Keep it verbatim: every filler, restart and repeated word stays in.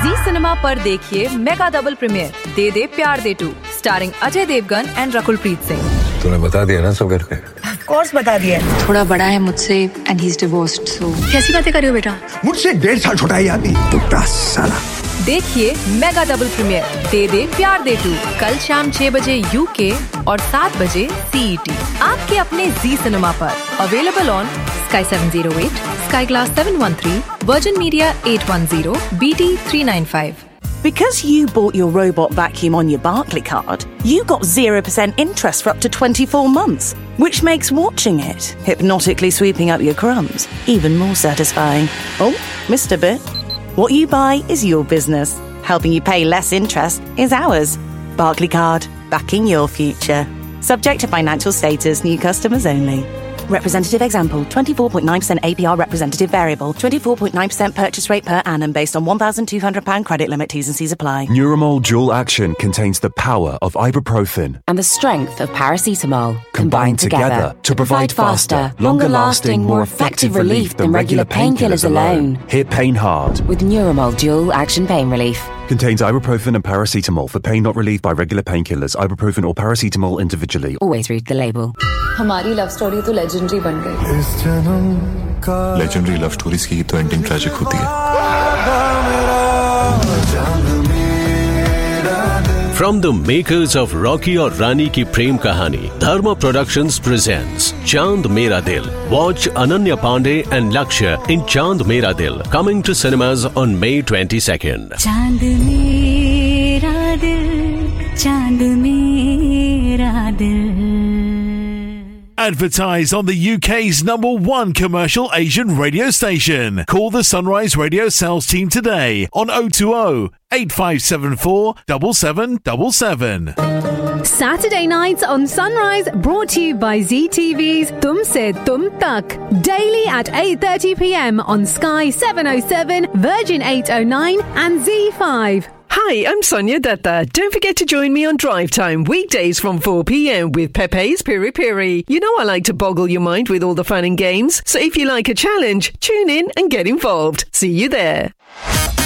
जी cinema पर देखिए mega double premiere दे दे प्यार दे to starring Ajay Devgan and Rakul Preet Singh. तूने बता दिया ना सब घर पे? ऑफ कोर्स बता दिया। थोड़ा बड़ा है मुझसे एंड ही इज डिवोर्स्ड सो कैसी बातें कर रहे हो बेटा? मुझसे डेढ़ साल छोटा है यादी टुकड़ा साला। देखिए मेगा डबल प्रीमियर दे दे प्यार दे टू कल शाम छह बजे यूके और सात बजे सीईटी आपके अपने जी सिनेमा पर। Available on Sky seven oh eight, Sky Glass seven one three, Virgin Media eight one zero, B T three nine five. Because you bought your robot vacuum on your Barclay card, you got zero percent interest for up to twenty-four months, which makes watching it, hypnotically sweeping up your crumbs, even more satisfying. Oh, Mister Bit, what you buy is your business. Helping you pay less interest is ours. Barclay card, backing your future. Subject to financial status, new customers only. Representative example, twenty-four point nine percent A P R representative variable, twenty-four point nine percent purchase rate per annum based on one thousand two hundred pounds credit limit. T's and C's apply. Neuromol Dual Action contains the power of ibuprofen and the strength of paracetamol combined, combined together, together to provide faster, longer-lasting, more effective relief than regular painkillers alone. Hit pain hard with Neuromol Dual Action Pain Relief. Contains ibuprofen and paracetamol for pain not relieved by regular painkillers. Ibuprofen or paracetamol individually. Always read the label. हमारी love story तो legendary बन गई। इस जन्म का legendary love stories की तो ending tragic होती है। From the makers of Rocky और रानी की प्रेम कहानी, Dharma Productions presents Chand Mera Dil. Watch Ananya Pandey and Lakshya in Chand Mera Dil, coming to cinemas on May twenty-second. Chand Mera Dil, Chand Mera Dil. Advertise on the U K's number one commercial Asian radio station. Call the Sunrise Radio sales team today on oh two oh, eight five seven four, seven seven seven seven. Saturday nights on Sunrise, brought to you by Z T V's Tum Se Tum Tak. Daily at eight thirty p.m. on Sky seven oh seven, Virgin eight oh nine and Z five. Hi, I'm Sonia Dutta. Don't forget to join me on Drive Time, weekdays from four p.m. with Pepe's Piri Piri. You know I like to boggle your mind with all the fun and games, so if you like a challenge, tune in and get involved. See you there.